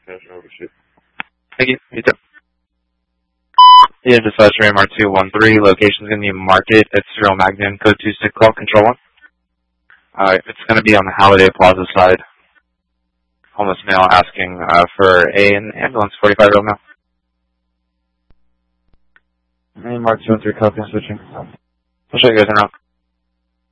overshoot. Thank you. You too. Yeah, dispatch Raymar 213. Location's going to be Market at Cyril Magnan. Code 26 call, control 1. It's going to be on the Halliday Plaza side. Homeless male asking for an ambulance, 45-year-old male. Raymar 213, copy, switching. I'll show you guys in route.